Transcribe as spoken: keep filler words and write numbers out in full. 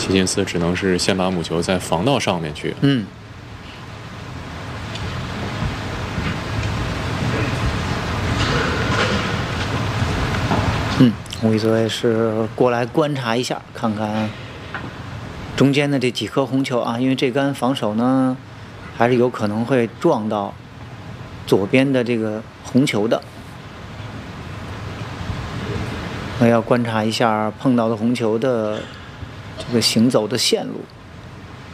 提琴斯只能是先把母球在防道上面去。 嗯。嗯，吴一泽也是过来观察一下，看看中间的这几颗红球啊，因为这杆防守呢，还是有可能会撞到左边的这个红球的。那要观察一下碰到的红球的这个行走的线路。